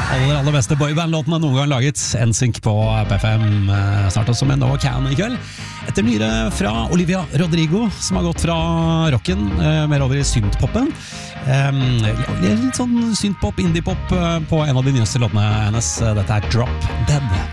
aller beste boyband-låtene noen gang laget. NSYNC på P5, snart også med No Can I kveld. Etter nyere fra Olivia Rodrigo, som har gått fra rocken mer over I syntpoppen. Litt sånn syntpop, indiepop på en av de nyeste låtene hennes. Dette Drop Dead.